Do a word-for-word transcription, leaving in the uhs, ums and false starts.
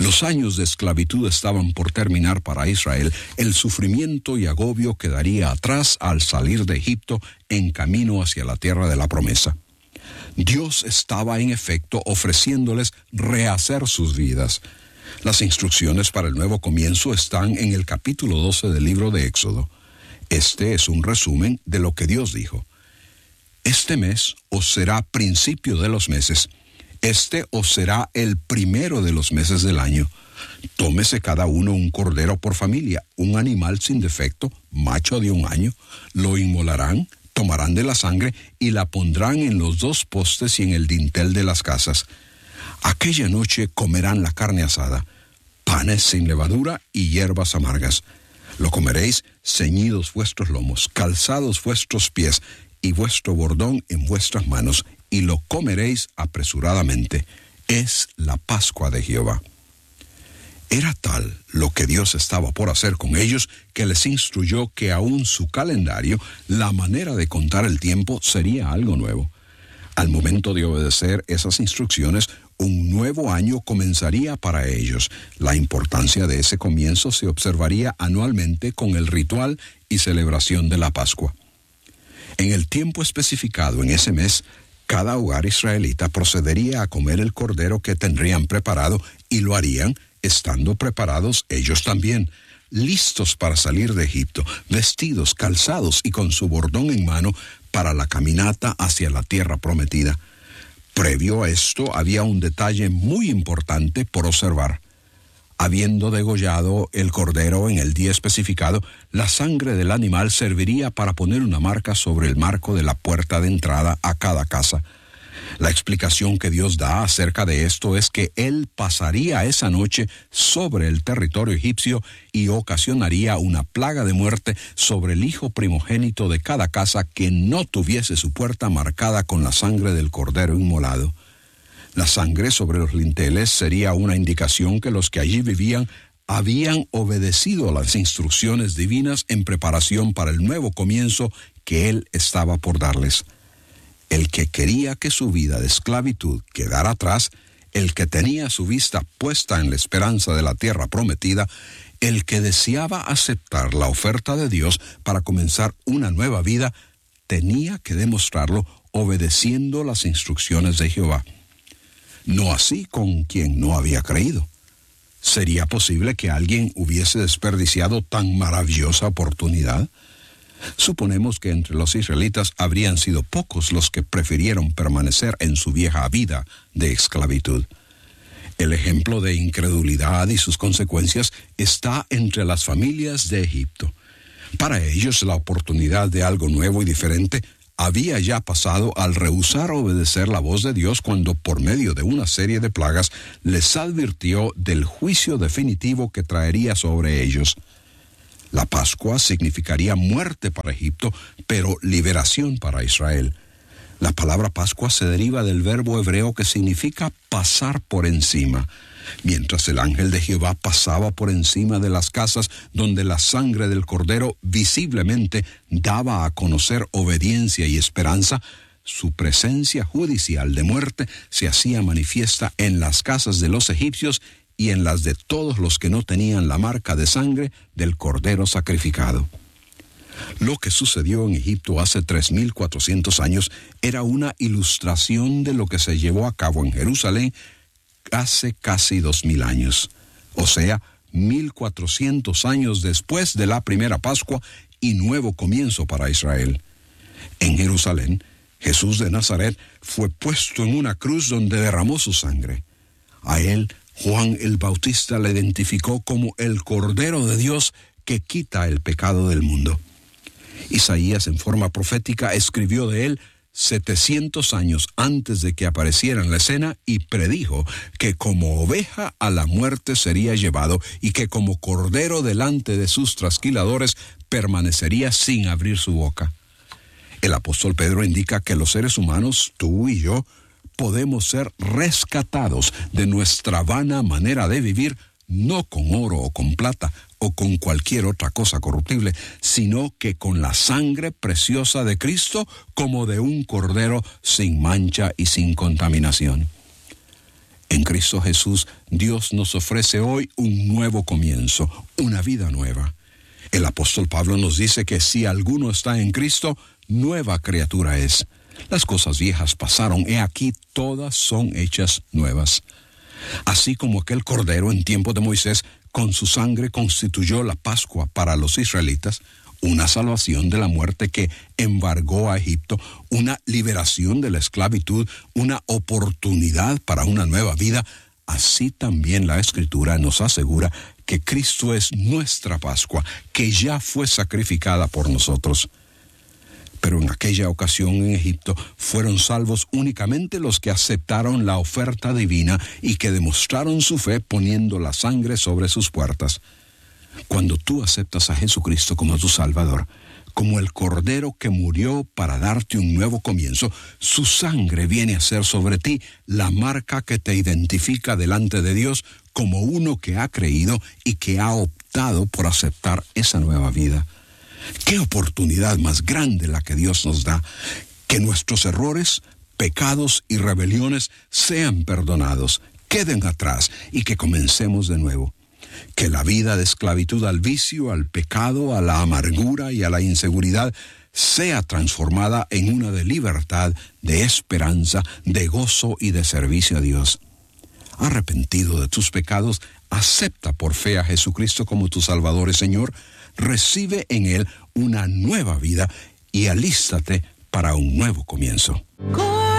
Los años de esclavitud estaban por terminar para Israel. El sufrimiento y agobio quedaría atrás al salir de Egipto en camino hacia la tierra de la promesa. Dios estaba en efecto ofreciéndoles rehacer sus vidas. Las instrucciones para el nuevo comienzo están en el capítulo doce del libro de Éxodo. Este es un resumen de lo que Dios dijo. Este mes os será principio de los meses. Este os será el primero de los meses del año. Tómese cada uno un cordero por familia, un animal sin defecto, macho de un año. Lo inmolarán, tomarán de la sangre y la pondrán en los dos postes y en el dintel de las casas. Aquella noche comerán la carne asada, panes sin levadura y hierbas amargas. Lo comeréis ceñidos vuestros lomos, calzados vuestros pies y vuestro bordón en vuestras manos, y lo comeréis apresuradamente. Es la Pascua de Jehová. Era tal lo que Dios estaba por hacer con ellos que les instruyó que aún su calendario, la manera de contar el tiempo, sería algo nuevo. Al momento de obedecer esas instrucciones, un nuevo año comenzaría para ellos. La importancia de ese comienzo se observaría anualmente con el ritual y celebración de la Pascua. En el tiempo especificado en ese mes, cada hogar israelita procedería a comer el cordero que tendrían preparado, y lo harían estando preparados ellos también, listos para salir de Egipto, vestidos, calzados y con su bordón en mano para la caminata hacia la tierra prometida. Previo a esto había un detalle muy importante por observar. Habiendo degollado el cordero en el día especificado, la sangre del animal serviría para poner una marca sobre el marco de la puerta de entrada a cada casa. La explicación que Dios da acerca de esto es que Él pasaría esa noche sobre el territorio egipcio y ocasionaría una plaga de muerte sobre el hijo primogénito de cada casa que no tuviese su puerta marcada con la sangre del cordero inmolado. La sangre sobre los linteles sería una indicación que los que allí vivían habían obedecido a las instrucciones divinas en preparación para el nuevo comienzo que Él estaba por darles. El que quería que su vida de esclavitud quedara atrás, el que tenía su vista puesta en la esperanza de la tierra prometida, el que deseaba aceptar la oferta de Dios para comenzar una nueva vida, tenía que demostrarlo obedeciendo las instrucciones de Jehová. No así con quien no había creído. ¿Sería posible que alguien hubiese desperdiciado tan maravillosa oportunidad? Suponemos que entre los israelitas habrían sido pocos los que prefirieron permanecer en su vieja vida de esclavitud. El ejemplo de incredulidad y sus consecuencias está entre las familias de Egipto. Para ellos, la oportunidad de algo nuevo y diferente había ya pasado al rehusar obedecer la voz de Dios cuando, por medio de una serie de plagas, les advirtió del juicio definitivo que traería sobre ellos. La Pascua significaría muerte para Egipto, pero liberación para Israel. La palabra Pascua se deriva del verbo hebreo que significa pasar por encima. Mientras el ángel de Jehová pasaba por encima de las casas donde la sangre del cordero visiblemente daba a conocer obediencia y esperanza, su presencia judicial de muerte se hacía manifiesta en las casas de los egipcios y en las de todos los que no tenían la marca de sangre del cordero sacrificado. Lo que sucedió en Egipto hace tres mil cuatrocientos años era una ilustración de lo que se llevó a cabo en Jerusalén hace casi dos mil años, o sea, mil cuatrocientos años después de la primera Pascua y nuevo comienzo para Israel. En Jerusalén, Jesús de Nazaret fue puesto en una cruz donde derramó su sangre. A él, Juan el Bautista le identificó como el Cordero de Dios que quita el pecado del mundo. Isaías, en forma profética, escribió de él setecientos años antes de que apareciera en la escena y predijo que como oveja a la muerte sería llevado y que como cordero delante de sus trasquiladores permanecería sin abrir su boca. El apóstol Pedro indica que los seres humanos, tú y yo, podemos ser rescatados de nuestra vana manera de vivir, no con oro o con plata o con cualquier otra cosa corruptible, sino que con la sangre preciosa de Cristo como de un cordero sin mancha y sin contaminación. En Cristo Jesús, Dios nos ofrece hoy un nuevo comienzo, una vida nueva. El apóstol Pablo nos dice que si alguno está en Cristo, nueva criatura es. Las cosas viejas pasaron, he aquí todas son hechas nuevas. Así como aquel cordero en tiempo de Moisés, con su sangre constituyó la Pascua para los israelitas, una salvación de la muerte que embargó a Egipto, una liberación de la esclavitud, una oportunidad para una nueva vida, así también la Escritura nos asegura que Cristo es nuestra Pascua, que ya fue sacrificada por nosotros. Pero en aquella ocasión en Egipto fueron salvos únicamente los que aceptaron la oferta divina y que demostraron su fe poniendo la sangre sobre sus puertas. Cuando tú aceptas a Jesucristo como tu Salvador, como el Cordero que murió para darte un nuevo comienzo, su sangre viene a ser sobre ti la marca que te identifica delante de Dios como uno que ha creído y que ha optado por aceptar esa nueva vida. ¡Qué oportunidad más grande la que Dios nos da! Que nuestros errores, pecados y rebeliones sean perdonados, queden atrás y que comencemos de nuevo. Que la vida de esclavitud al vicio, al pecado, a la amargura y a la inseguridad sea transformada en una de libertad, de esperanza, de gozo y de servicio a Dios. Arrepentido de tus pecados, acepta por fe a Jesucristo como tu Salvador y Señor, recibe en Él una nueva vida y alístate para un nuevo comienzo.